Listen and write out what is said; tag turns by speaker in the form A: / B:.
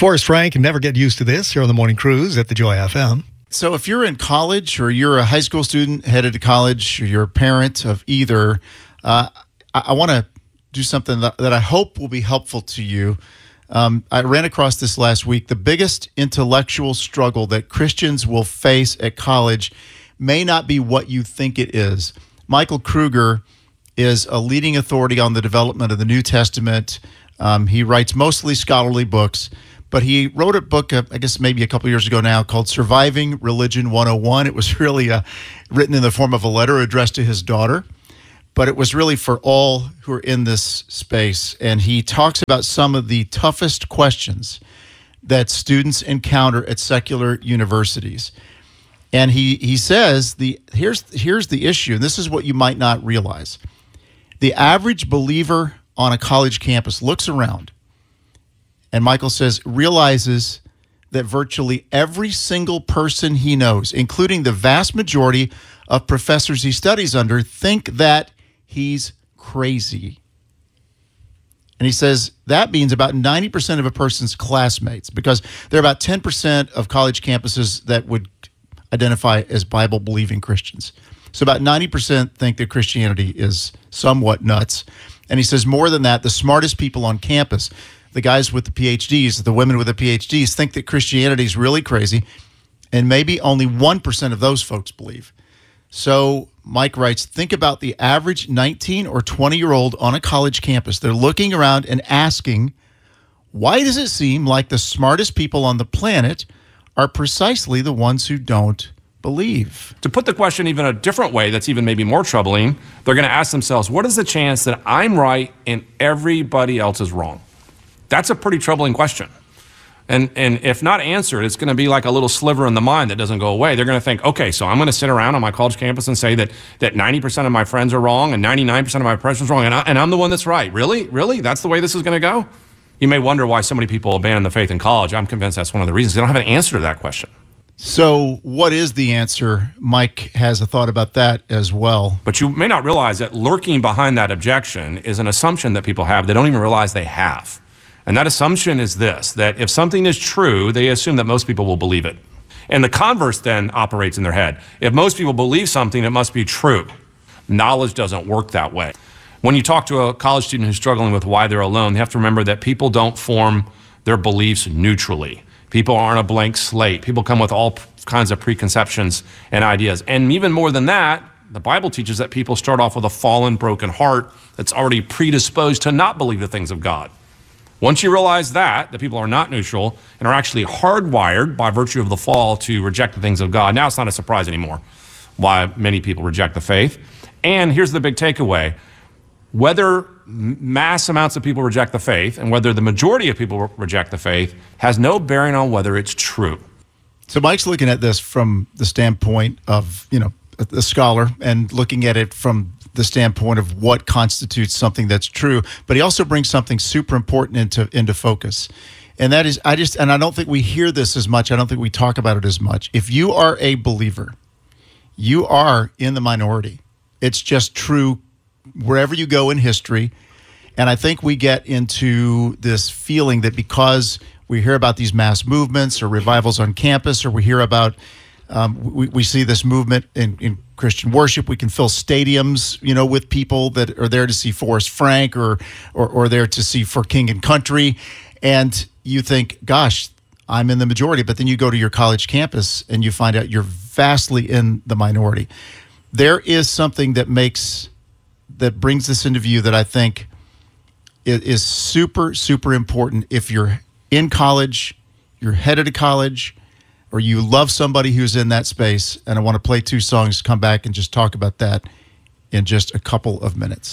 A: Forrest Frank, and never get used to this here on the Morning Cruise at the Joy FM.
B: So if you're in college or you're a high school student headed to college or you're a parent of either, I want to do something that I hope will be helpful to you. I ran across this last week. The biggest intellectual struggle that Christians will face at college may not be what you think it is. Michael Kruger is a leading authority on the development of the New Testament. He writes mostly scholarly books, but he wrote a book, I guess maybe a couple years ago now, called Surviving Religion 101. It was really written in the form of a letter addressed to his daughter, but it was really for all who are in this space. And he talks about some of the toughest questions that students encounter at secular universities. And he says, here's the issue, and this is what you might not realize. The average believer on a college campus looks around, and Michael says, realizes that virtually every single person he knows, including the vast majority of professors he studies under, think that he's crazy. And he says that means about 90% of a person's classmates, because there are about 10% of college campuses that would identify as Bible-believing Christians. So about 90% think that Christianity is somewhat nuts. And he says more than that, the smartest people on campus, the guys with the PhDs, the women with the PhDs, think that Christianity is really crazy, and maybe only 1% of those folks believe. So Mike writes, think about the average 19 or 20-year-old on a college campus. They're looking around and asking, why does it seem like the smartest people on the planet are precisely the ones who don't believe?
C: To put the question even a different way, that's even maybe more troubling, they're going to ask themselves, what is the chance that I'm right and everybody else is wrong? That's a pretty troubling question. And if not answered, it's going to be like a little sliver in the mind that doesn't go away. They're going to think, okay, so I'm going to sit around on my college campus and say that 90% of my friends are wrong and 99% of my friends are wrong, and I'm the one that's right. Really? Really? That's the way this is going to go? You may wonder why so many people abandon the faith in college. I'm convinced that's one of the reasons. They don't have an answer to that question.
B: So what is the answer? Mike has a thought about that as well.
C: But you may not realize that lurking behind that objection is an assumption that people have they don't even realize they have. And that assumption is this, that if something is true, they assume that most people will believe it. And the converse then operates in their head. If most people believe something, it must be true. Knowledge doesn't work that way. When you talk to a college student who's struggling with why they're alone, they have to remember that people don't form their beliefs neutrally. People aren't a blank slate. People come with all kinds of preconceptions and ideas. And even more than that, the Bible teaches that people start off with a fallen, broken heart that's already predisposed to not believe the things of God. Once you realize that people are not neutral and are actually hardwired by virtue of the fall to reject the things of God, now it's not a surprise anymore why many people reject the faith. And here's the big takeaway. Whether mass amounts of people reject the faith and whether the majority of people reject the faith has no bearing on whether it's true.
B: So Mike's looking at this from the standpoint of, a scholar, and looking at it from the standpoint of what constitutes something that's true, but he also brings something super important into focus. And that is, I don't think we hear this as much. I don't think we talk about it as much. If you are a believer, you are in the minority. It's just true wherever you go in history. And I think we get into this feeling that because we hear about these mass movements or revivals on campus, or we hear about, we see this movement in Christian worship, we can fill stadiums, with people that are there to see Forrest Frank or there to see For King and Country. And you think, gosh, I'm in the majority. But then you go to your college campus and you find out you're vastly in the minority. There is something that brings this into view that I think is super, super important. If you're in college, you're headed to college, or you love somebody who's in that space, and I want to play two songs, come back and just talk about that in just a couple of minutes.